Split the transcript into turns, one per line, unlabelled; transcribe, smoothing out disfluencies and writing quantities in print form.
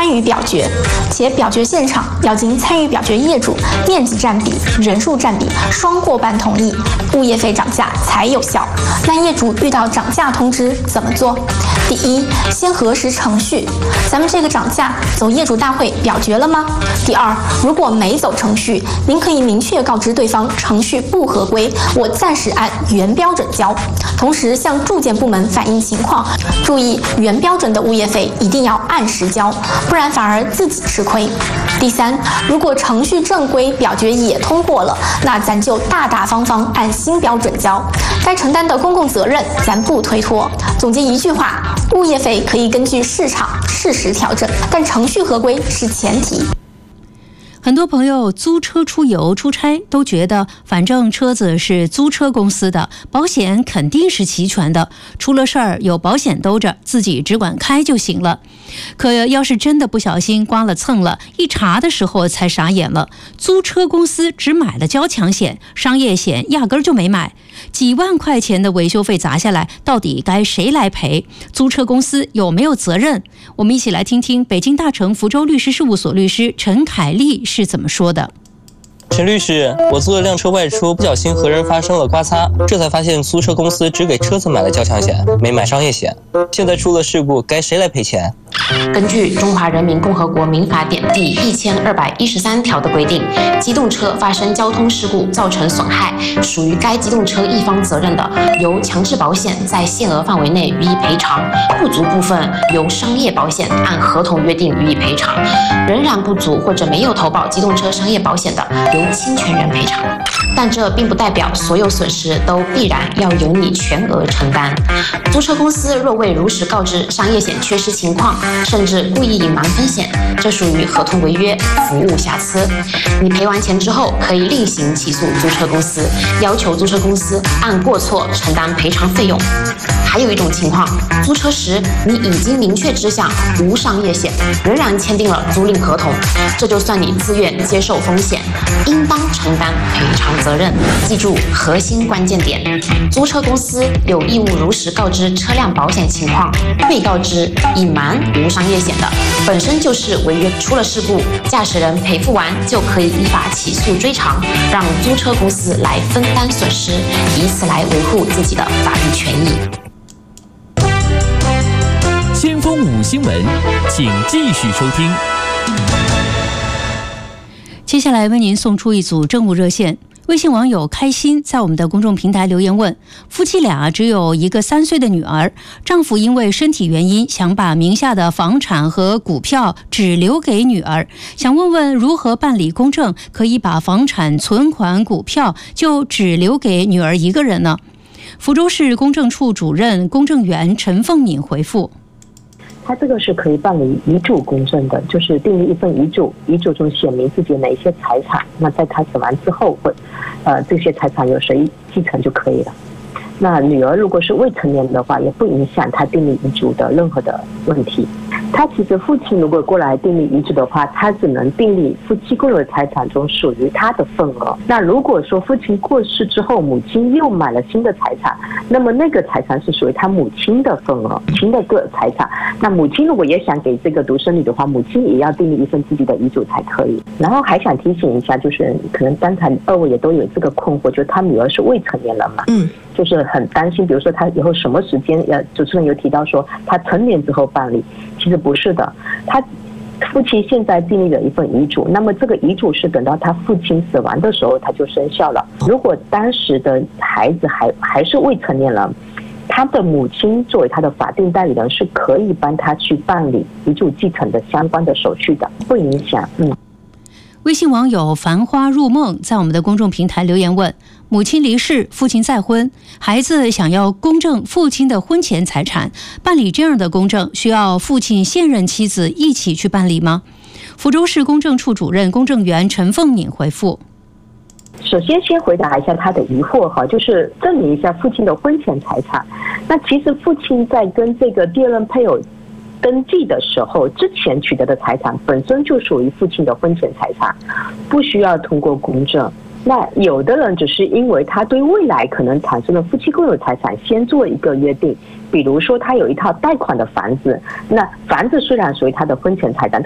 参与表决，且表决现场要经参与表决业主面积占比、人数占比双过半同意，物业费涨价才有效。那业主遇到涨价通知怎么做？第一，先核实程序，咱们这个涨价走业主大会表决了吗？第二，如果没走程序，您可以明确告知对方程序不合规，我暂时按原标准交。同时向住建部门反映情况，注意原标准的物业费一定要按时交，不然反而自己吃亏。第三，如果程序正规，表决也通过了，那咱就大大方方按新标准交，该承担的公共责任咱不推脱。总结一句话，物业费可以根据市场适时调整，但程序合规是前提。
很多朋友租车出游出差都觉得反正车子是租车公司的，保险肯定是齐全的，出了事儿有保险兜着，自己只管开就行了。可要是真的不小心刮了蹭了，一查的时候才傻眼了，租车公司只买了交强险，商业险压根儿就没买，几万块钱的维修费砸下来，到底该谁来赔？租车公司有没有责任？我们一起来听听北京大成福州律师事务所律师陈凯丽是怎么说的。
陈律师，我租了辆车外出，不小心和人发生了刮擦，这才发现租车公司只给车子买了交强险，没买商业险。现在出了事故，该谁来赔钱？
根据《中华人民共和国民法典》第1213条的规定，机动车发生交通事故造成损害，属于该机动车一方责任的，由强制保险在限额范围内予以赔偿；不足部分由商业保险按合同约定予以赔偿；仍然不足或者没有投保机动车商业保险的，由侵权人赔偿。但这并不代表所有损失都必然要由你全额承担。租车公司若未如实告知商业险缺失情况，甚至故意隐瞒风险，这属于合同违约、服务瑕疵。你赔完钱之后，可以另行起诉租车公司，要求租车公司按过错承担赔偿费用。还有一种情况，租车时你已经明确知晓无商业险，仍然签订了租赁合同，这就算你自愿接受风险，应当承担赔偿责任。记住核心关键点：租车公司有义务如实告知车辆保险情况，未告知、隐瞒无商业险的，本身就是违约。出了事故，驾驶人赔付完就可以依法起诉追偿，让租车公司来分担损失，以此来维护自己的法律权益。
先锋5新闻，请继续收听。
接下来为您送出一组政务热线。微信网友开心在我们的公众平台留言问，夫妻俩只有一个3岁的女儿，丈夫因为身体原因想把名下的房产和股票只留给女儿，想问问如何办理公证，可以把房产、存款、股票就只留给女儿一个人呢？福州市公证处主任公证员陈凤敏回复，
他这个是可以办理遗嘱公证的，就是订立一份遗嘱，遗嘱中写明自己哪一些财产，那在他死完之后，这些财产由谁继承就可以了。那女儿如果是未成年的话，也不影响他订立遗嘱的任何的问题。他其实父亲如果过来订立遗嘱的话，他只能订立夫妻共有财产中属于他的份额。那如果说父亲过世之后，母亲又买了新的财产，那么那个财产是属于他母亲的份额，母亲的个财产。那母亲如果也想给这个独生女的话，母亲也要订立一份自己的遗嘱才可以。然后还想提醒一下，就是可能刚才2位也都有这个困惑，就是他女儿是未成年人嘛，就是很担心，比如说他以后什么时间，主持人有提到说他成年之后办理，其实不是的，他夫妻现在订立了一份遗嘱，那么这个遗嘱是等到他父亲死亡的时候他就生效了。如果当时的孩子还是未成年人，他的母亲作为他的法定代理人是可以帮他去办理遗嘱继承的相关的手续的，不影响。
微信网友繁花入梦在我们的公众平台留言问，母亲离世，父亲再婚，孩子想要公证父亲的婚前财产，办理这样的公证需要父亲现任妻子一起去办理吗？福州市公证处主任公证员陈凤敏回复，
首先回答一下他的疑惑哈，就是证明一下父亲的婚前财产。那其实父亲在跟这个第二任配偶登记的时候，之前取得的财产本身就属于父亲的婚前财产，不需要通过公证。那有的人只是因为他对未来可能产生的夫妻共有财产先做一个约定，比如说他有一套贷款的房子，那房子虽然属于他的婚前财产，